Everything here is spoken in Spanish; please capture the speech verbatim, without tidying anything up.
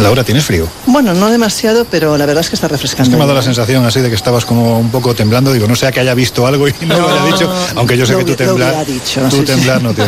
Laura, ¿tienes frío? Bueno, no demasiado, pero la verdad es que está refrescando. Es que me ha dado la sensación así de que estabas como un poco temblando. Digo, no sea que haya visto algo y no, no lo haya dicho, aunque yo sé lo, que tú temblar, dicho, tú sí, temblar sí. no tienes.